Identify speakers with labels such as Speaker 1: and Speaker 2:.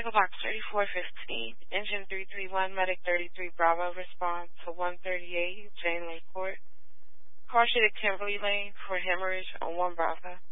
Speaker 1: Box 3415, Engine 331, Medic 33 Bravo, respond to 138 Jane Lake Court. Car to Kimberly Lane for hemorrhage on 1 Bravo.